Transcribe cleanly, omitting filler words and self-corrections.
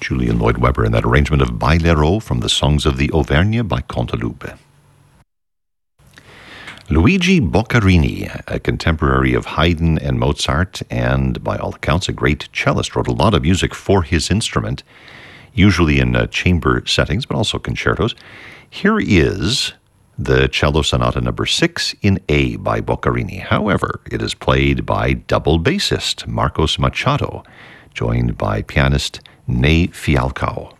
Julian Lloyd Webber in that arrangement of Bailero from the Songs of the Auvergne by Cantaloupe. Luigi Boccarini, a contemporary of Haydn and Mozart, and by all accounts a great cellist, wrote a lot of music for his instrument, usually in chamber settings, but also concertos. Here is the Cello Sonata No. 6 in A by Boccarini. However, it is played by double bassist Marcos Machado, joined by pianist Ney Fialcao.